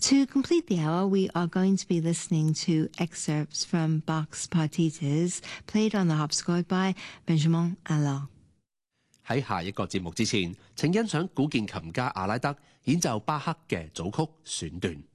To complete the hour, we are going to be listening to excerpts from Bach's partitas played on the harpsichord by Benjamin Allard。 喺下一個節目之前，請欣賞古鍵琴家阿拉德演奏巴克嘅組曲選段。